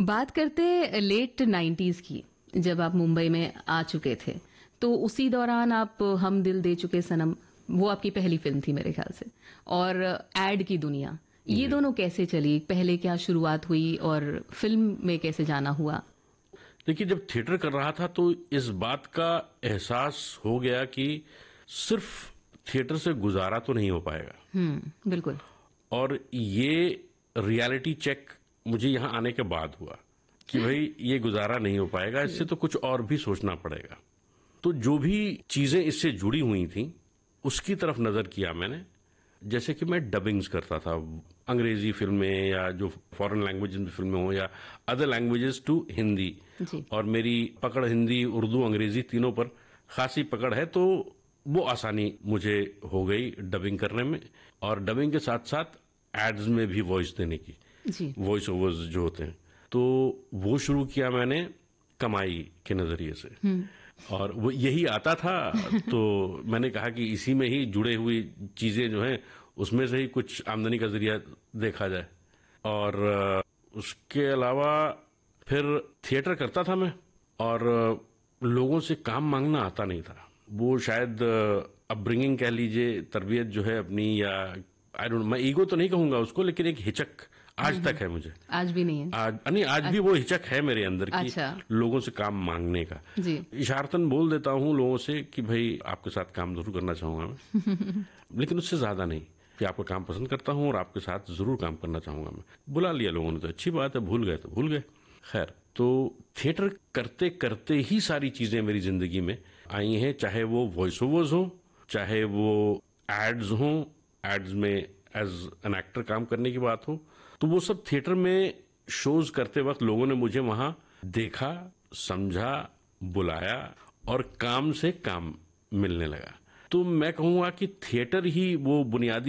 बात करते late 90s की, जब आप मुंबई में आ चुके थे, तो उसी दौरान आप हम दिल दे चुके सनम, वो आपकी पहली फिल्म थी मेरे ख्याल से, और एड की दुनिया, ये दोनों कैसे चली? पहले क्या शुरुआत हुई और फिल्म में कैसे जाना हुआ? देखिए, जब थिएटर कर रहा था तो इस बात का एहसास हो गया कि सिर्फ थिएटर से गुजारा तो नहीं हो पाएगा। बिल्कुल। और ये रियलिटी चेक मुझे यहाँ आने के बाद हुआ कि भाई ये गुजारा नहीं हो पाएगा, इससे तो कुछ और भी सोचना पड़ेगा। तो जो भी चीजें इससे जुड़ी हुई थी उसकी तरफ नजर किया मैंने। जैसे कि मैं डबिंग्स करता था अंग्रेजी फिल्में या जो फॉरेन लैंग्वेज में फिल्में हो या अदर लैंग्वेजेस टू हिंदी, और मेरी पकड़ हिंदी, उर्दू, अंग्रेजी तीनों पर खासी पकड़ है, तो वो आसानी मुझे हो गई डबिंग करने में। और डबिंग के साथ साथ एड्स में भी वॉइस देने की, वॉइस ओवर्स जो होते हैं, तो वो शुरू किया मैंने कमाई के नजरिए से। और वो यही आता था तो मैंने कहा कि इसी में ही जुड़े हुई चीजें जो हैं उसमें से ही कुछ आमदनी का जरिया देखा जाए। और उसके अलावा फिर थिएटर करता था मैं, और लोगों से काम मांगना आता नहीं था। वो शायद अपब्रिंगिंग कह लीजिए, तरबियत जो है अपनी, या आई डोंट, मैं ईगो तो नहीं कहूंगा उसको, लेकिन एक हिचक आज तक है मुझे। आज भी नहीं है? आज भी वो हिचक है मेरे अंदर की। अच्छा। लोगों से काम मांगने का जी। इशारतन बोल देता हूँ लोगों से कि भाई आपके साथ काम जरूर करना चाहूंगा मैं लेकिन उससे ज्यादा नहीं, कि आपका काम पसंद करता हूँ और आपके साथ जरूर काम करना चाहूंगा मैं। बुला लिया लोगों ने तो अच्छी बात है, भूल गए तो भूल गए। खैर, तो थिएटर करते करते ही सारी चीजें मेरी जिंदगी में आई हैं, चाहे वो वॉइस ओवर्स हो, चाहे वो एड्स हो, एड्स में एज एन एक्टर काम करने की बात हो, तो वो सब थिएटर में शोज करते वक्त लोगों ने मुझे वहां देखा, समझा, बुलाया और काम से काम मिलने लगा। तो मैं कहूंगा कि थिएटर ही वो बुनियादी